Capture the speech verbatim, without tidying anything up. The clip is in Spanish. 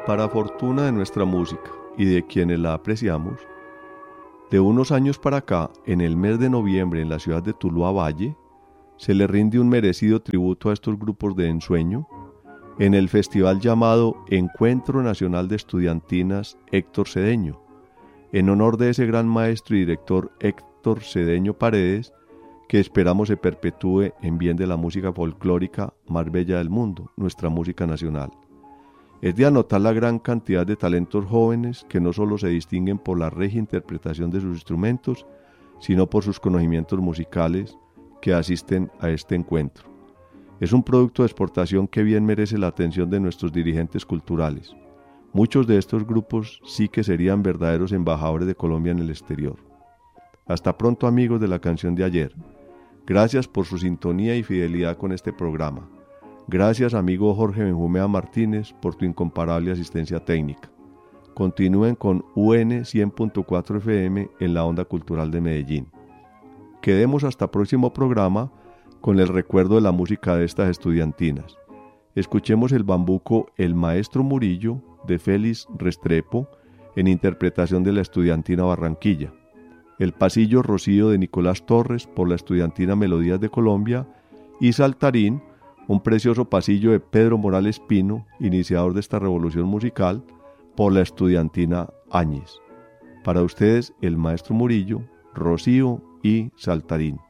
Para fortuna de nuestra música y de quienes la apreciamos, de unos años para acá, en el mes de noviembre en la ciudad de Tuluá Valle, se le rinde un merecido tributo a estos grupos de ensueño en el festival llamado Encuentro Nacional de Estudiantinas Héctor Cedeño, en honor de ese gran maestro y director Héctor Cedeño Paredes, que esperamos se perpetúe en bien de la música folclórica más bella del mundo, nuestra música nacional. Es de anotar la gran cantidad de talentos jóvenes que no solo se distinguen por la regia interpretación de sus instrumentos, sino por sus conocimientos musicales que asisten a este encuentro. Es un producto de exportación que bien merece la atención de nuestros dirigentes culturales. Muchos de estos grupos sí que serían verdaderos embajadores de Colombia en el exterior. Hasta pronto, amigos de la canción de ayer. Gracias por su sintonía y fidelidad con este programa. Gracias, amigo Jorge Benjumea Martínez, por tu incomparable asistencia técnica. Continúen con U N cien punto cuatro F M en la Onda Cultural de Medellín. Quedemos hasta próximo programa con el recuerdo de la música de estas estudiantinas. Escuchemos el bambuco El Maestro Murillo de Félix Restrepo en interpretación de la Estudiantina Barranquilla. El Pasillo Rocío de Nicolás Torres por la Estudiantina Melodías de Colombia y Saltarín, un precioso pasillo de Pedro Morales Pino, iniciador de esta revolución musical, por la Estudiantina Áñez. Para ustedes, el Maestro Murillo, Rocío y Saltarín.